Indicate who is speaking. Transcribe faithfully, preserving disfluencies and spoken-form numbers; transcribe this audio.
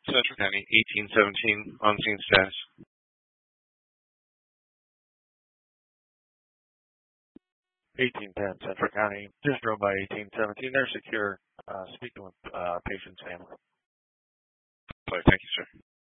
Speaker 1: Central County, eighteen seventeen, on scene status.
Speaker 2: eighteen ten, Central County, just drove by eighteen seventeen. They're secure. Uh, speaking with uh, patient's family.
Speaker 1: Thank you, sir.